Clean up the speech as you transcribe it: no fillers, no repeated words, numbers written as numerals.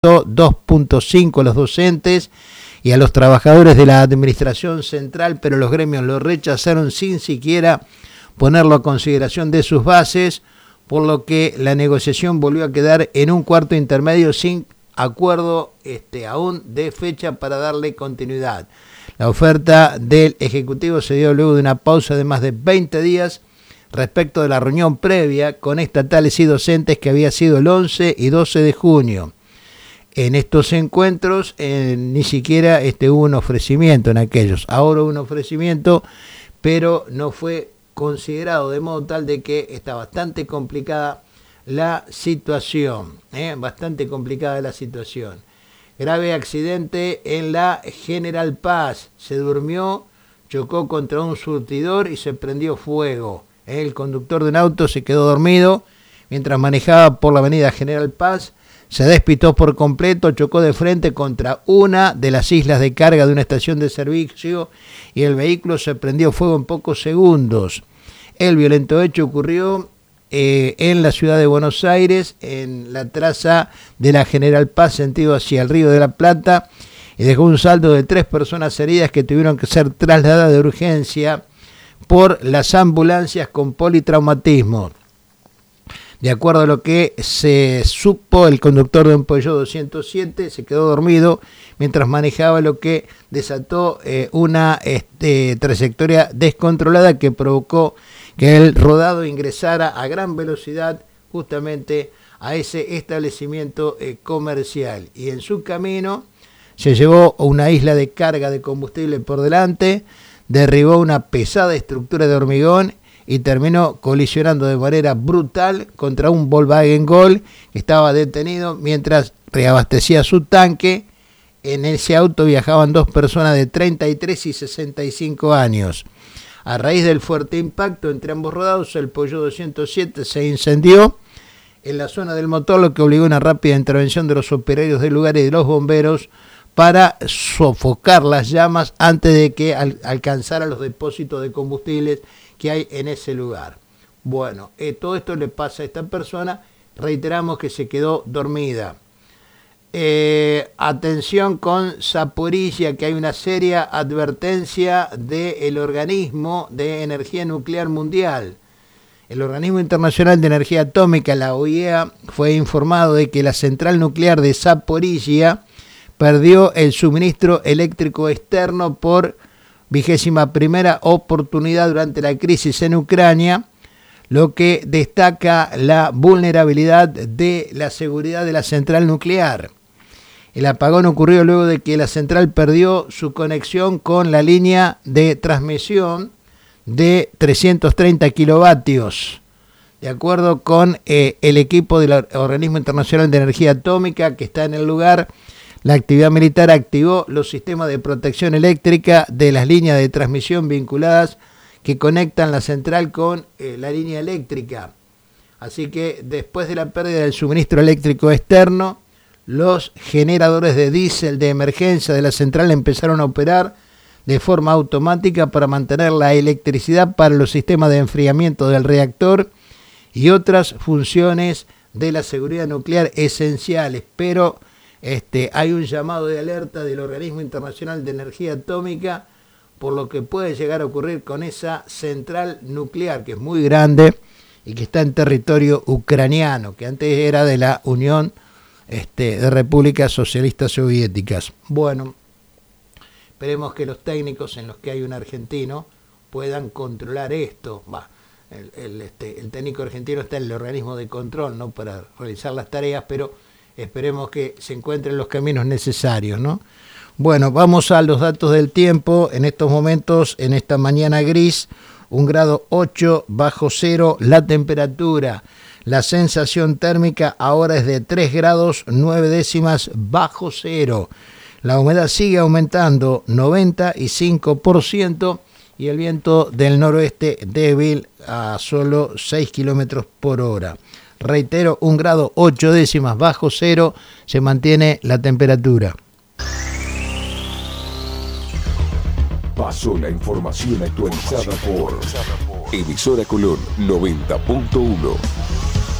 2.5 a los docentes y a los trabajadores de la administración central, pero los gremios lo rechazaron sin siquiera ponerlo a consideración de sus bases, por lo que la negociación volvió a quedar en un cuarto intermedio sin acuerdo aún de fecha para darle continuidad. La oferta del Ejecutivo se dio luego de una pausa de más de 20 días respecto de la reunión previa con estatales y docentes que había sido el 11 y 12 de junio. En estos encuentros ni siquiera hubo un ofrecimiento en aquellos. Ahora hubo un ofrecimiento, pero no fue considerado, de modo tal de que está bastante complicada la situación. Bastante complicada la situación. Grave accidente en la General Paz. Se durmió, chocó contra un surtidor y se prendió fuego. El conductor de un auto se quedó dormido mientras manejaba por la avenida General Paz. Se despistó por completo, chocó de frente contra una de las islas de carga de una estación de servicio y el vehículo se prendió fuego en pocos segundos. El violento hecho ocurrió en la ciudad de Buenos Aires, en la traza de la General Paz, sentido hacia el Río de la Plata, y dejó un saldo de 3 personas heridas que tuvieron que ser trasladadas de urgencia por las ambulancias con politraumatismo. De acuerdo a lo que se supo, el conductor de un Peugeot 207 se quedó dormido mientras manejaba, lo que desató una trayectoria descontrolada que provocó que el rodado ingresara a gran velocidad justamente a ese establecimiento comercial. Y en su camino se llevó una isla de carga de combustible por delante, derribó una pesada estructura de hormigón y terminó colisionando de manera brutal contra un Volkswagen Gol que estaba detenido mientras reabastecía su tanque. En ese auto viajaban 2 personas de 33 y 65 años. A raíz del fuerte impacto entre ambos rodados, el Peugeot 207 se incendió en la zona del motor, lo que obligó a una rápida intervención de los operarios del lugar y de los bomberos para sofocar las llamas antes de que alcanzara los depósitos de combustibles que hay en ese lugar. Bueno, todo esto le pasa a esta persona, reiteramos que se quedó dormida. Atención con Zaporizhia, que hay una seria advertencia del Organismo de Energía Nuclear Mundial. El Organismo Internacional de Energía Atómica, la OIEA, fue informado de que la central nuclear de Zaporizhia perdió el suministro eléctrico externo por 21ª oportunidad durante la crisis en Ucrania, lo que destaca la vulnerabilidad de la seguridad de la central nuclear. El apagón ocurrió luego de que la central perdió su conexión con la línea de transmisión de 330 kilovatios. De acuerdo con el equipo del Organismo Internacional de Energía Atómica que está en el lugar, la actividad militar activó los sistemas de protección eléctrica de las líneas de transmisión vinculadas que conectan la central con la línea eléctrica. Así que después de la pérdida del suministro eléctrico externo, los generadores de diésel de emergencia de la central empezaron a operar de forma automática para mantener la electricidad para los sistemas de enfriamiento del reactor y otras funciones de la seguridad nuclear esenciales, pero hay un llamado de alerta del Organismo Internacional de Energía Atómica por lo que puede llegar a ocurrir con esa central nuclear, que es muy grande y que está en territorio ucraniano, que antes era de la Unión de Repúblicas Socialistas Soviéticas. Bueno, esperemos que los técnicos, en los que hay un argentino, puedan controlar esto. El técnico argentino está en el organismo de control, ¿no?, para realizar las tareas, pero esperemos que se encuentren los caminos necesarios, ¿no? Bueno, vamos a los datos del tiempo. En estos momentos, en esta mañana gris, 1 grado 8 bajo cero la temperatura. La sensación térmica ahora es de 3 grados 9 décimas bajo cero. La humedad sigue aumentando, 95%, y el viento del noroeste débil a solo 6 kilómetros por hora. Reitero, 1 grado 8 décimas bajo cero se mantiene la temperatura. Pasó la información actualizada por Emisora Colón 90.1.